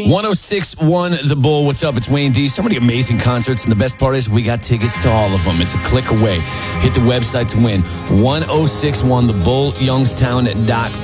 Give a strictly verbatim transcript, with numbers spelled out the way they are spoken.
one oh six point one The Bull. What's up? It's Wayne D. So many amazing concerts, and the best part is we got tickets to all of them. It's a click away. Hit the website to win. ten sixty-one the bull youngstown dot